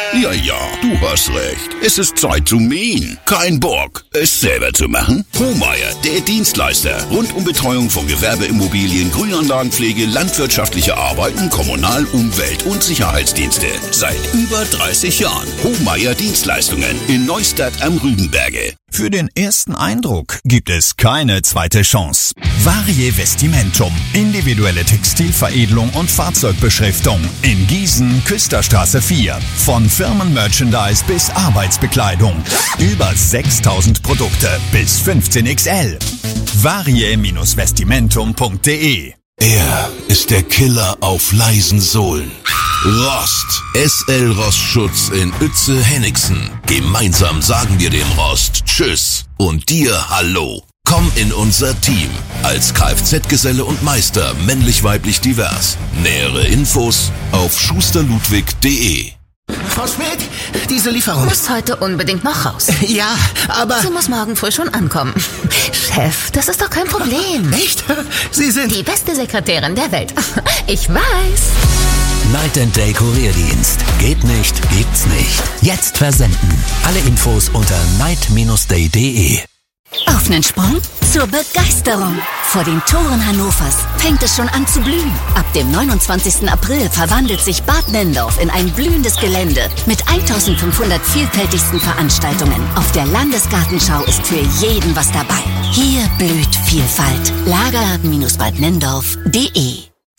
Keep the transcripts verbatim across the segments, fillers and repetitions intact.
Ja, ja, du hast recht. Es ist Zeit zu mähen. Kein Bock, es selber zu machen? Hohmeier, der Dienstleister. Rund um Betreuung von Gewerbeimmobilien, Grünanlagenpflege, landwirtschaftliche Arbeiten, Kommunal-, Umwelt- und Sicherheitsdienste. Seit über dreißig Jahren. Hohmeier Dienstleistungen in Neustadt am Rübenberge. Für den ersten Eindruck gibt es keine zweite Chance. Varie Vestimentum. Individuelle Textilveredelung und Fahrzeugbeschriftung. In Gießen, Küsterstraße vier. Von Firmenmerchandise bis Arbeitsbekleidung. Über sechstausend Produkte bis fünfzehn X L. varie Vestimentum punkt de. Er ist der Killer auf leisen Sohlen. Rost. S L Rostschutz in Uetze-Hennigsen. Gemeinsam sagen wir dem Rost Tschüss und dir Hallo. Komm in unser Team. Als Kfz-Geselle und Meister, männlich-weiblich divers. Nähere Infos auf schusterludwig punkt de. Frau Schmidt, diese Lieferung. Muss heute unbedingt noch raus. Ja, aber... Sie muss morgen früh schon ankommen. Chef, das ist doch kein Problem. Echt? Sie sind... Die beste Sekretärin der Welt. Ich weiß. Night and Day Kurierdienst. Geht nicht, gibt's nicht. Jetzt versenden. Alle Infos unter night dash day punkt de. Auf nen Sprung zur Begeisterung. Vor den Toren Hannovers fängt es schon an zu blühen. Ab dem neunundzwanzigsten April verwandelt sich Bad Nenndorf in ein blühendes Gelände mit eintausendfünfhundert vielfältigsten Veranstaltungen. Auf der Landesgartenschau ist für jeden was dabei. Hier blüht Vielfalt. Lager Bindestrich bad nenndorf punkt de.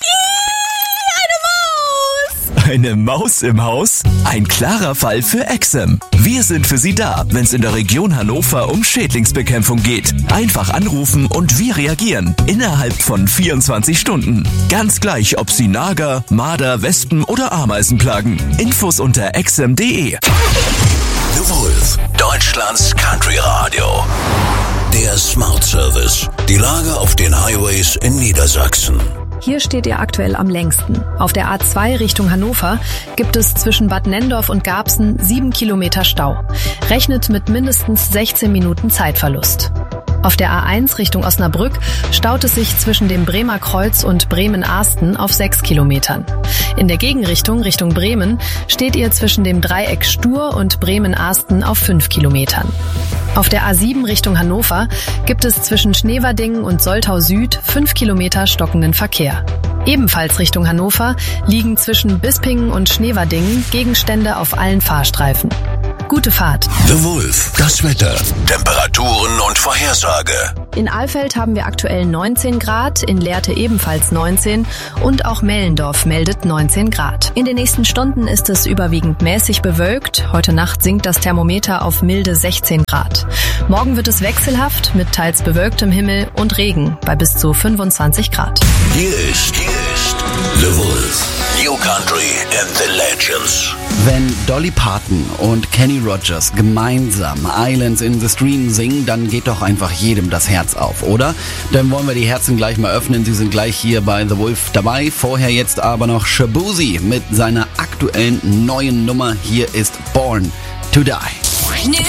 Eine Maus im Haus? Ein klarer Fall für Exem. Wir sind für Sie da, wenn es in der Region Hannover um Schädlingsbekämpfung geht. Einfach anrufen und wir reagieren. Innerhalb von vierundzwanzig Stunden. Ganz gleich, ob Sie Nager, Marder, Wespen oder Ameisen plagen. Infos unter exem punkt de. The Wolf, Deutschlands Country Radio. Der Smart Service. Die Lage auf den Highways in Niedersachsen. Hier steht ihr aktuell am längsten. Auf der A zwei Richtung Hannover gibt es zwischen Bad Nenndorf und Garbsen sieben Kilometer Stau. Rechnet mit mindestens sechzehn Minuten Zeitverlust. Auf der A eins Richtung Osnabrück staut es sich zwischen dem Bremer Kreuz und Bremen-Ahsten auf sechs Kilometern. In der Gegenrichtung, Richtung Bremen, steht ihr zwischen dem Dreieck Stur und Bremen-Ahsten auf fünf Kilometern. Auf der A sieben Richtung Hannover gibt es zwischen Schneverdingen und Soltau Süd fünf Kilometer stockenden Verkehr. Ebenfalls Richtung Hannover liegen zwischen Bispingen und Schneverdingen Gegenstände auf allen Fahrstreifen. Gute Fahrt. The Wolf, das Wetter, Temperaturen und Vorhersage. In Alfeld haben wir aktuell neunzehn Grad, in Lehrte ebenfalls neunzehn und auch Mellendorf meldet neunzehn Grad. In den nächsten Stunden ist es überwiegend mäßig bewölkt. Heute Nacht sinkt das Thermometer auf milde sechzehn Grad. Morgen wird es wechselhaft mit teils bewölktem Himmel und Regen bei bis zu fünfundzwanzig Grad. Hier ist, hier ist The Wolf, New Country and the Legends. Wenn Dolly Parton und Kenny Rogers gemeinsam Islands in the Stream singen, dann geht doch einfach jedem das Herz auf, oder? Dann wollen wir die Herzen gleich mal öffnen. Sie sind gleich hier bei The Wolf dabei. Vorher jetzt aber noch Shaboozey mit seiner aktuellen neuen Nummer. Hier ist Born to Die.